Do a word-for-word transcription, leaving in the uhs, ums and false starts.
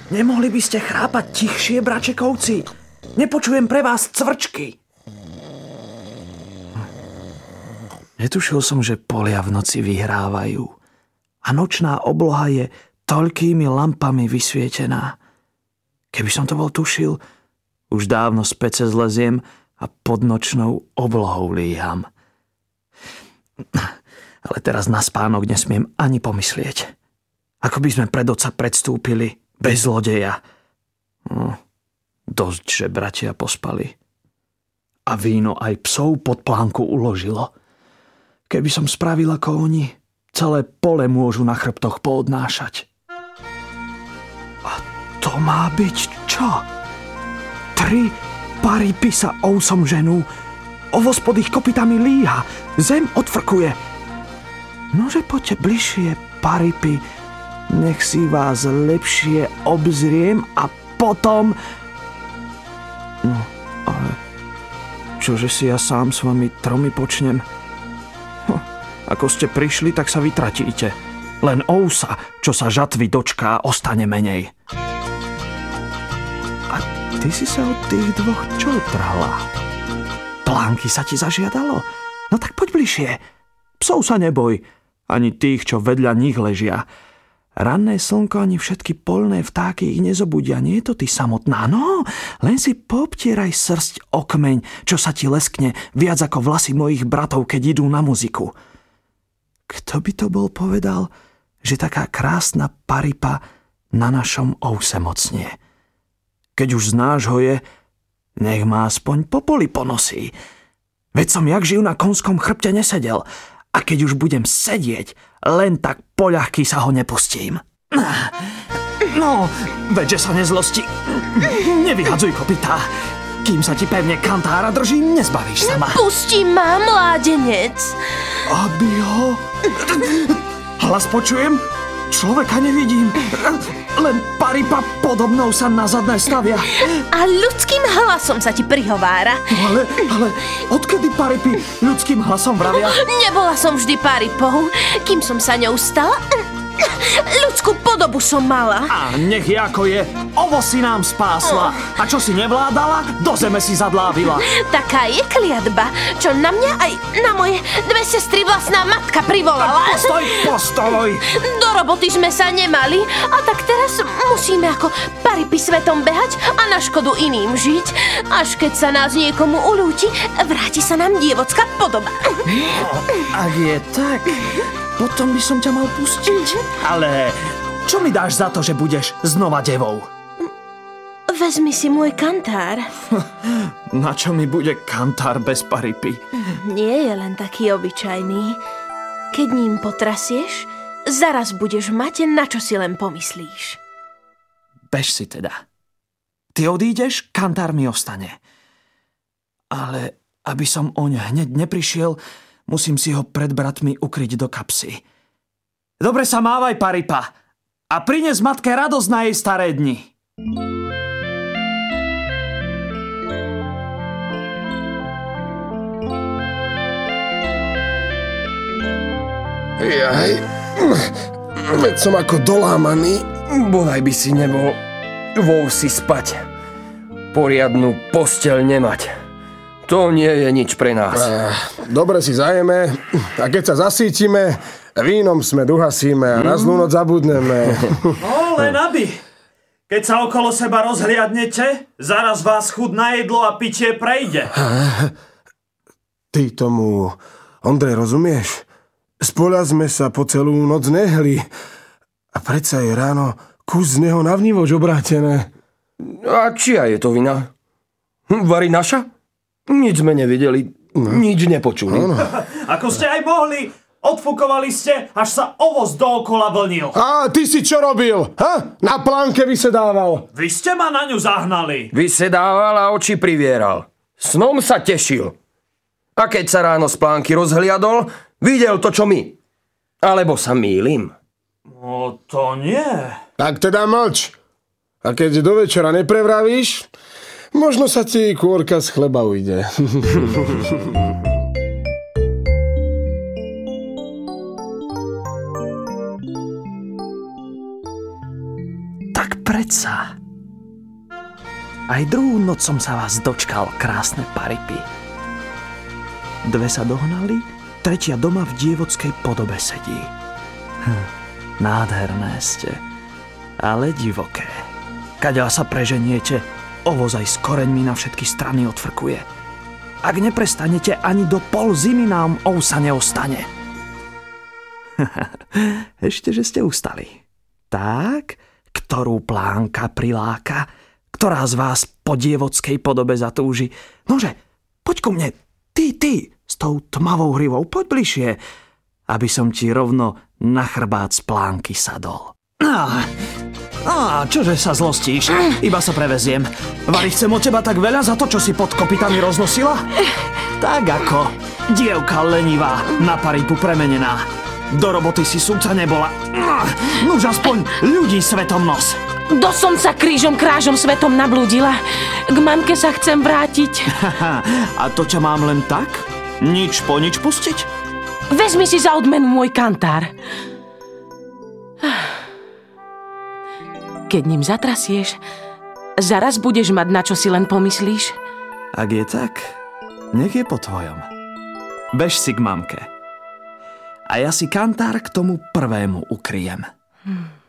Nemohli by ste chrápať tichšie, bračekovci? Nepočujem pre vás cvrčky. Netušil som, že polia v noci vyhrávajú. A nočná obloha je toľkými lampami vysvietená. Keby som to bol tušil, už dávno z pece zleziem a pod nočnou oblohou líham. Ale teraz na spánok nesmiem ani pomyslieť. Ako by sme pred oca predstúpili bez zlodeja. No, dosť, že bratia pospali. A víno aj psov pod plánku uložilo. Keby som spravil ako oni, celé pole môžu na chrbtoch poodnášať. A to má byť čo? Tri paripy sa ousom ženú, ovoz pod ich kopytami líha, zem odfrkuje. Nože poďte bližšie, paripy, nech si vás lepšie obzriem a potom... No, ale čože si ja sám s vami tromi počnem? Hm, ako ste prišli, tak sa vytratíte. Len ousa, čo sa žatvy dočká, ostane menej. A ty si sa od tých dvoch čo trhla? Plánky sa ti zažiadalo? No tak poď bližšie. Psov sa neboj, ani tých, čo vedľa nich ležia. Ranné slnko ani všetky polné vtáky ich nezobudia. Nie je to ty samotná. No, len si poobtieraj srsť o kmeň, čo sa ti leskne viac ako vlasy mojich bratov, keď idú na muziku. Kto by to bol povedal, že taká krásna paripa na našom ouse mocnie? Keď už znáš ho je, nech ma aspoň po poli ponosí. Veď som jak živ na konskom chrbte nesedel. A keď už budem sedieť, len tak poľahky sa ho nepustím. No, veďže sa nezlosti. Nevyhadzuj kopytá. Kým sa ti pevne kantára držím, nezbavíš sa ma. Pusti ma, mládenec. Aby ho... Hlas počujem? Človeka nevidím. Len paripa podobnou sa na zadné stavia. A ľudským hlasom sa ti prihovára. Ale, ale, odkedy paripy ľudským hlasom vravia? Nebola som vždy paripou. Kým som sa ňou stala, ľudskú podobu som mala. A nech je ako je, ovo si nám spásla. A čo si nevládala, do zeme si zadlávila. Taká je kliatba, čo na mňa aj na moje dve sestry vlastná matka privolala. Postoj, postoj! Do roboty sme sa nemali, a tak teraz musíme ako paripy svetom behať a na škodu iným žiť. Až keď sa nás niekomu ulúti, vráti sa nám dievocká podoba. Ak je tak, potom by som ťa mal pustiť. Ale čo mi dáš za to, že budeš znova devou? Vezmi si môj kantár. Na čo mi bude kantár bez paripy? Nie je len taký obyčajný. Keď ním potrasieš, zaraz budeš mať, na čo si len pomyslíš. Bež si teda. Ty odídeš, kantár mi ostane. Ale aby som oň hneď neprišiel, musím si ho pred bratmi ukryť do kapsy. Dobre sa mávaj, paripa, a prines matke radosť na jej staré dni. Jaj, veď som ako dolámaný, bodaj by si nebol vo vsi spať. Poriadnu posteľ nemať. To nie je nič pre nás. Dobre si zajeme a keď sa zasítime, vínom sme duhasíme a na zlú noc zabudneme. No, len aby. Keď sa okolo seba rozhliadnete, zaraz vás chud na jedlo a pitie prejde. Ty tomu, Ondrej, rozumieš? Z poľa sme sa po celú noc nehli a predsa je ráno kus z neho navnívoč obrátené. A čia je to vina? Vari naša? Nič sme nevideli, no. Nič nepočuli. No, no. Ako ste aj mohli, odfúkovali ste, až sa ovoz dookola vlnil. A ty si čo robil? Ha? Na plánke vysedával. Vy ste ma na ňu zahnali. Vysedával a oči privieral. Snom sa tešil. A keď sa ráno z plánky rozhliadol, videl to, čo my. Alebo sa mýlim? No to nie. Tak teda mlč. A keď do večera neprevravíš, možno sa ti kôrka z chleba ujde. Tak predsa. Aj druhú noc som sa vás dočkal, krásne paripy. Dve sa dohnali, tretia doma v dievodskej podobe sedí. Hm, nádherné ste, ale divoké. Kaďa sa preženiete, ovoz aj s koreňmi na všetky strany odfrkuje. Ak neprestanete, ani do pol zimy nám ovsa neostane. Ešte, že ste ustali. Tak, ktorú plánka priláka, ktorá z vás po dievodskej podobe zatúži. Nože, poď ku mne, ty, ty, s tou tmavou hrivou, poď bližšie, aby som ti rovno na chrbát z plánky sadol. Á, á, čože sa zlostíš? Iba sa preveziem. Vali, chcem od teba tak veľa za to, čo si pod kopytami roznosila? Tak ako dievka lenivá, na paripu premenená. Do roboty si súca nebola. Nuž aspoň ľudí svetom nos. Do som sa krížom krážom svetom nablúdila. K mamke sa chcem vrátiť. A to ťa mám len tak? Nič po nič pustiť? Vezmi si za odmenu môj kantár. Keď ním zatrasieš, zaraz budeš mať, na čo si len pomyslíš. Ak je tak, nech je po tvojom. Bež si k mamke. A ja si kantár k tomu prvému ukryjem. Hm.